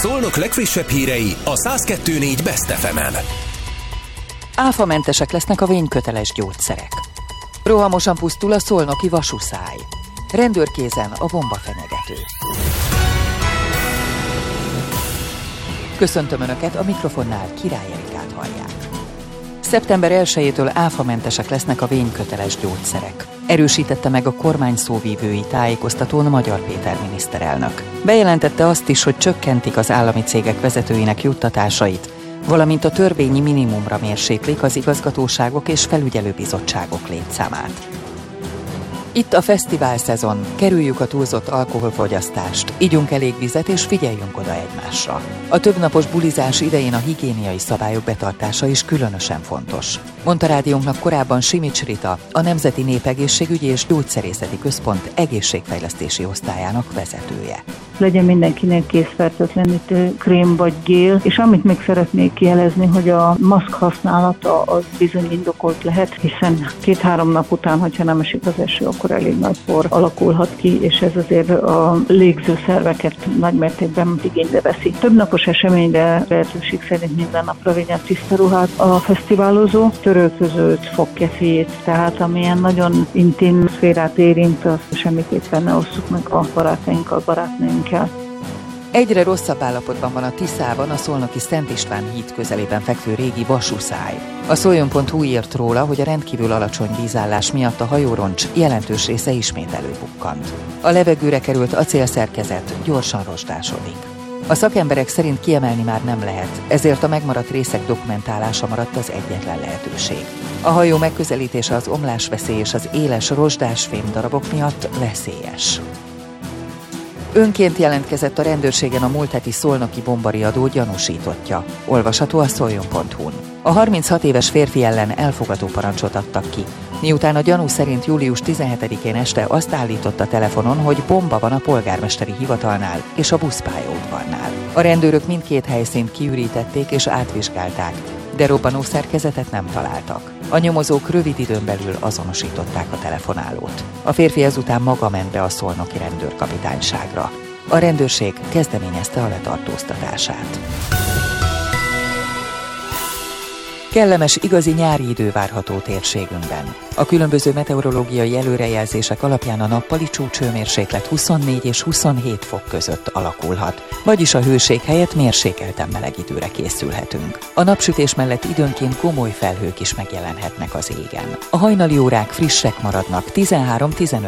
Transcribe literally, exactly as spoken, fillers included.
Szolnok legfrissebb hírei a száz kettő pont négy Best ef emen. Áfamentesek lesznek a vényköteles gyógyszerek. Rohamosan pusztul a szolnoki vasúszály. Rendőrkézen a bombafenyegető. Köszöntöm Önöket, a mikrofonnál Király Erikát hallják. szeptember elsejétől áfamentesek lesznek a vényköteles gyógyszerek. Erősítette meg a kormány szóvívői tájékoztatón Magyar Péter miniszterelnök. Bejelentette azt is, hogy csökkentik az állami cégek vezetőinek juttatásait, valamint a törvényi minimumra mérséklik az igazgatóságok és felügyelőbizottságok létszámát. Itt a fesztivál szezon, kerüljük a túlzott alkoholfogyasztást, igyunk elég vizet és figyeljünk oda egymásra. A többnapos bulizás idején a higiéniai szabályok betartása is különösen fontos, mondta rádiónknak korábban Simics Rita, a Nemzeti Népegészségügyi és Gyógyszerészeti Központ egészségfejlesztési osztályának vezetője. Legyen mindenkinek készfertőtlenítő krém vagy gél, és amit még szeretnék jelezni, hogy a maszk használata az bizony indokolt lehet, hiszen két-három nap után, hogyha nem esik az eső, akkor elég nagy por alakulhat ki, és ez azért a légzőszerveket nagymértékben igénybe veszi. Több napos eseményre lehetőség szerint minden napra vigyen tiszta ruhát a fesztiválozó, törölközőt, fogkefét, tehát amilyen nagyon intim szférát érint, azt semmiképpen ne osszuk meg a barátainkkal, barátnőinkkel. Egyre rosszabb állapotban van a Tiszában, a szolnoki Szent István híd közelében fekvő régi vasúszály. A szoljon pont hu írt róla, hogy a rendkívül alacsony vízállás miatt a hajóroncs jelentős része ismét előbukkant. A levegőre került acélszerkezet gyorsan rozsdásodik. A szakemberek szerint kiemelni már nem lehet, ezért a megmaradt részek dokumentálása maradt az egyetlen lehetőség. A hajó megközelítése az omlásveszély és az éles rozsdás fémdarabok miatt veszélyes. Önként jelentkezett a rendőrségen a múlt heti szolnoki bombariadó gyanúsítottja. Olvasható a szoljon pont hu-n. A harminchat éves férfi ellen elfogadó parancsot adtak ki, miután a gyanú szerint július tizenhetedikén este azt állította telefonon, hogy bomba van a polgármesteri hivatalnál és a buszpályaudvarnál. A rendőrök mindkét helyszínt kiürítették és átvizsgálták, de robbanószerkezetet nem találtak. A nyomozók rövid időn belül azonosították a telefonálót. A férfi ezután maga ment be a szolnoki rendőrkapitányságra. A rendőrség kezdeményezte a letartóztatását. Kellemes, igazi nyári idő várható térségünkben. A különböző meteorológiai előrejelzések alapján a nappali csúcshőmérséklet huszonnégy és huszonhét fok között alakulhat, vagyis a hőség helyett mérsékelten meleg időre készülhetünk. A napsütés mellett időnként komoly felhők is megjelenhetnek az égen. A hajnali órák frissek maradnak, tizenhárom-tizenöt